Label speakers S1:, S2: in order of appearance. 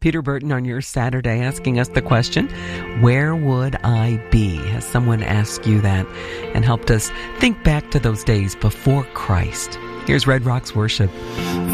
S1: Peter Burton on your Saturday asking us the question, where would I be? Has someone asked you that and helped us think back to those days before Christ? Here's Red Rocks Worship.